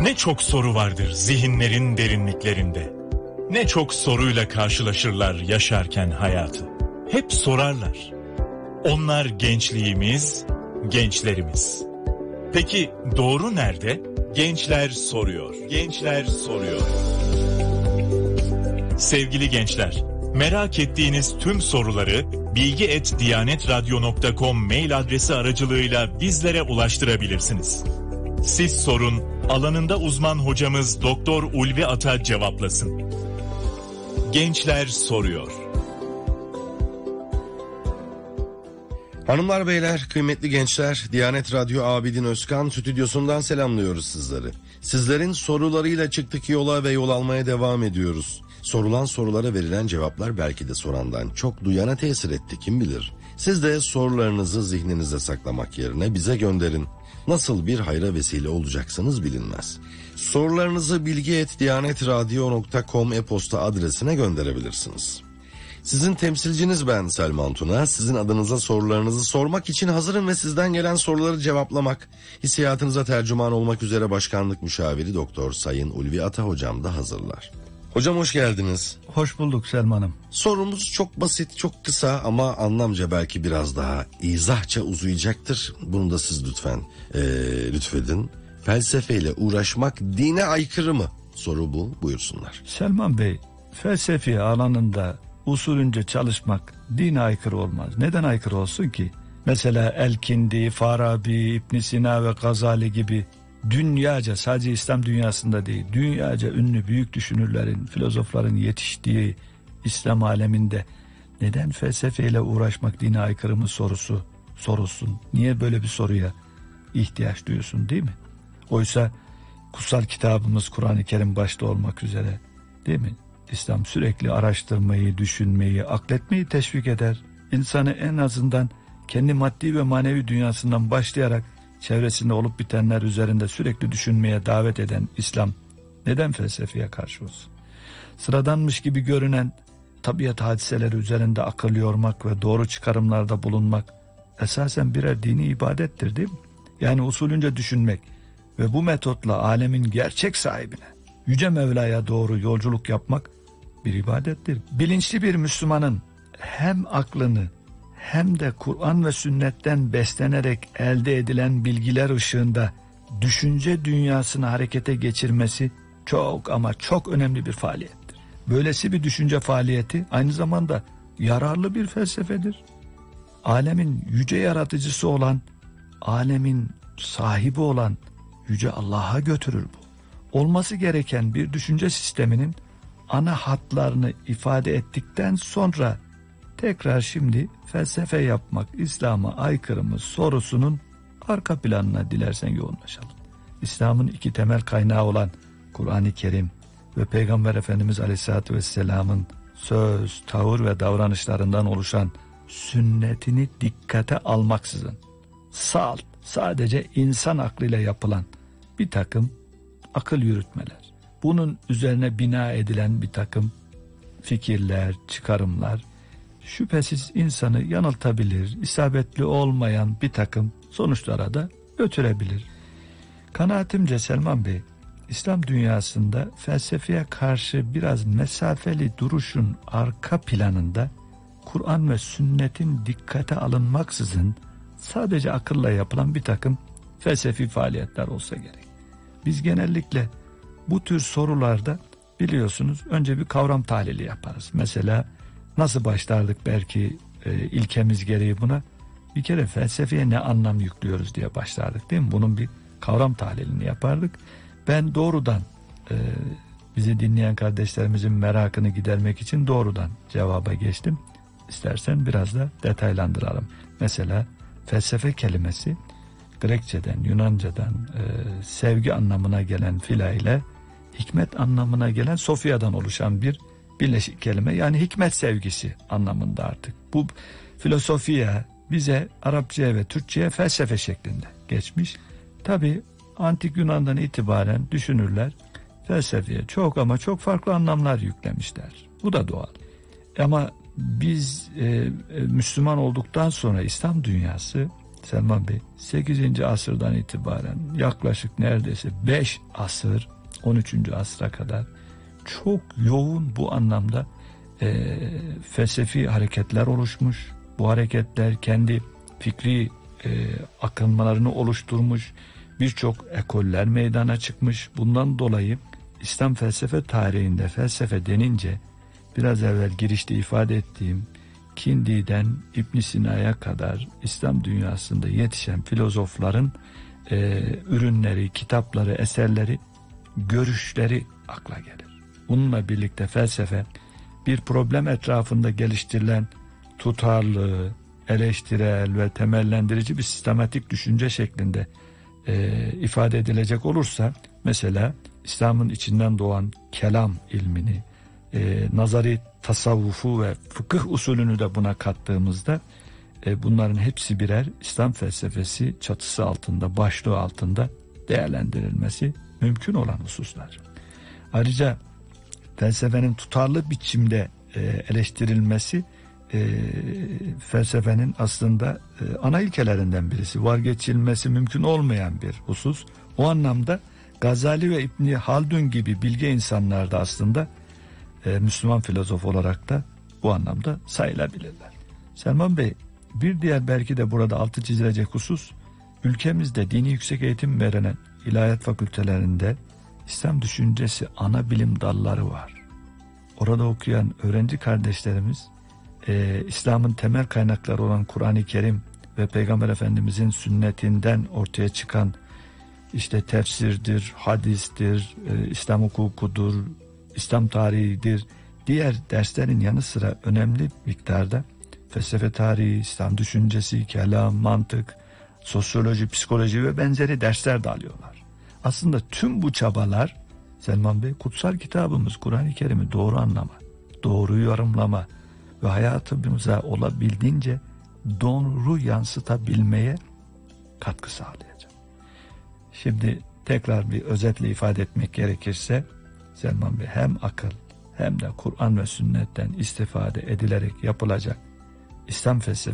Ne çok soru vardır zihinlerin derinliklerinde. Ne çok soruyla karşılaşırlar yaşarken hayatı. Hep sorarlar. Onlar gençliğimiz, gençlerimiz. Peki doğru nerede? Gençler soruyor. Gençler soruyor. Sevgili gençler, merak ettiğiniz tüm soruları bilgi@diyanetradyo.com mail adresi aracılığıyla bizlere ulaştırabilirsiniz. Siz sorun, alanında uzman hocamız Doktor Ulvi Ata cevaplasın. Gençler soruyor. Hanımlar beyler, kıymetli gençler, Diyanet Radyo Abidin Özkan stüdyosundan selamlıyoruz sizleri. Sizlerin sorularıyla çıktık yola ve yol almaya devam ediyoruz. Sorulan sorulara verilen cevaplar belki de sorandan çok duyana tesir etti, kim bilir. Siz de sorularınızı zihninizde saklamak yerine bize gönderin. Nasıl bir hayra vesile olacaksınız bilinmez. Sorularınızı bilgi@diyanetradyo.com e-posta adresine gönderebilirsiniz. Sizin temsilciniz ben Selman Tuna. Sizin adınıza sorularınızı sormak için hazırım ve sizden gelen soruları cevaplamak, hissiyatınıza tercüman olmak üzere Başkanlık Müşaviri Doktor Sayın Ulvi Ata hocam da hazırlar. Hocam hoş geldiniz. Hoş bulduk Selman'ım. Sorumuz çok basit, çok kısa ama anlamca belki biraz daha izahça uzayacaktır. Bunu da siz lütfedin. Felsefeyle uğraşmak dine aykırı mı? Soru bu, buyursunlar. Selman Bey, felsefi alanında usulünce çalışmak dine aykırı olmaz. Neden aykırı olsun ki? Mesela El-Kindi, Farabi, İbn Sina ve Gazali gibi dünyaca, sadece İslam dünyasında değil, dünyaca ünlü büyük düşünürlerin, filozofların yetiştiği İslam aleminde neden felsefeyle uğraşmak dine aykırı mı sorulsun. Niye böyle bir soruya ihtiyaç duyuyorsun, değil mi? Oysa kutsal kitabımız Kur'an-ı Kerim başta olmak üzere, değil mi? İslam sürekli araştırmayı, düşünmeyi, akletmeyi teşvik eder. İnsanı en azından kendi maddi ve manevi dünyasından başlayarak çevresinde olup bitenler üzerinde sürekli düşünmeye davet eden İslam neden felsefeye karşı olsun? Sıradanmış gibi görünen tabiat hadiseleri üzerinde akıl yormak ve doğru çıkarımlarda bulunmak esasen birer dini ibadettir, değil mi? Yani usulünce düşünmek ve bu metotla alemin gerçek sahibine, Yüce Mevla'ya doğru yolculuk yapmak bir ibadettir. Bilinçli bir Müslümanın hem aklını hem de Kur'an ve sünnetten beslenerek elde edilen bilgiler ışığında düşünce dünyasını harekete geçirmesi çok ama çok önemli bir faaliyettir. Böylesi bir düşünce faaliyeti aynı zamanda yararlı bir felsefedir. Alemin yüce yaratıcısı olan, alemin sahibi olan Yüce Allah'a götürür bu. Olması gereken bir düşünce sisteminin ana hatlarını ifade ettikten sonra tekrar şimdi felsefe yapmak İslam'a aykırı mı sorusunun arka planına dilersen yoğunlaşalım. İslam'ın iki temel kaynağı olan Kur'an-ı Kerim ve Peygamber Efendimiz Aleyhisselatü Vesselam'ın söz, tavır ve davranışlarından oluşan sünnetini dikkate almaksızın sadece insan aklıyla yapılan bir takım akıl yürütmeler, bunun üzerine bina edilen bir takım fikirler, çıkarımlar şüphesiz insanı yanıltabilir, isabetli olmayan bir takım sonuçlara da götürebilir. Kanaatimce Selman Bey, İslam dünyasında felsefeye karşı biraz mesafeli duruşun arka planında Kur'an ve sünnetin dikkate alınmaksızın sadece akılla yapılan bir takım felsefi faaliyetler olsa gerek. Biz genellikle bu tür sorularda biliyorsunuz önce bir kavram tahlili yaparız. Mesela nasıl başlardık belki ilkemiz gereği buna? Bir kere felsefeye ne anlam yüklüyoruz diye başlardık, değil mi? Bunun bir kavram tahlilini yapardık. Ben doğrudan bizi dinleyen kardeşlerimizin merakını gidermek için doğrudan cevaba geçtim. İstersen biraz da detaylandıralım. Mesela felsefe kelimesi Grekçeden, Yunanca'dan sevgi anlamına gelen fila ile hikmet anlamına gelen Sofya'dan oluşan bir birleşik kelime. Yani hikmet sevgisi anlamında artık. Bu filosofiya bize Arapçaya ve Türkçeye felsefe şeklinde geçmiş. Tabi Antik Yunan'dan itibaren düşünürler felsefeye çok ama çok farklı anlamlar yüklemişler. Bu da doğal. Ama biz Müslüman olduktan sonra İslam dünyası Selman Bey 8. asırdan itibaren yaklaşık neredeyse 5 asır 13. asra kadar çok yoğun bu anlamda felsefi hareketler oluşmuş. Bu hareketler kendi fikri akınmalarını oluşturmuş. Birçok ekoller meydana çıkmış. Bundan dolayı İslam felsefe tarihinde felsefe denince biraz evvel girişte ifade ettiğim Kindi'den İbn Sina'ya kadar İslam dünyasında yetişen filozofların ürünleri, kitapları, eserleri, görüşleri akla gelir. Bununla birlikte felsefe bir problem etrafında geliştirilen tutarlı, eleştirel ve temellendirici bir sistematik düşünce şeklinde ifade edilecek olursa, mesela İslam'ın içinden doğan kelam ilmini, nazari tasavvufu ve fıkıh usulünü de buna kattığımızda bunların hepsi birer İslam felsefesi çatısı altında, başlığı altında değerlendirilmesi mümkün olan hususlar. Ayrıca felsefenin tutarlı biçimde eleştirilmesi felsefenin aslında ana ilkelerinden birisi. Vazgeçilmesi mümkün olmayan bir husus. O anlamda Gazali ve İbni Haldun gibi bilge insanlar da aslında Müslüman filozof olarak da bu anlamda sayılabilirler. Selman Bey, bir diğer belki de burada altı çizilecek husus, ülkemizde dini yüksek eğitim veren ilahiyat fakültelerinde İslam düşüncesi ana bilim dalları var. Orada okuyan öğrenci kardeşlerimiz İslam'ın temel kaynakları olan Kur'an-ı Kerim ve Peygamber Efendimizin sünnetinden ortaya çıkan işte tefsirdir, hadistir, İslam hukukudur, İslam tarihidir, diğer derslerin yanı sıra önemli miktarda felsefe tarihi, İslam düşüncesi, kelam, mantık, sosyoloji, psikoloji ve benzeri dersler de alıyorlar. Aslında tüm bu çabalar Selman Bey, kutsal kitabımız Kur'an-ı Kerim'i doğru anlama, doğru yorumlama ve hayatımıza olabildiğince doğru yansıtabilmeye katkı sağlayacak. Şimdi tekrar bir özetle ifade etmek gerekirse Selman Bey, hem akıl hem de Kur'an ve sünnetten istifade edilerek yapılacak İslam felsefesi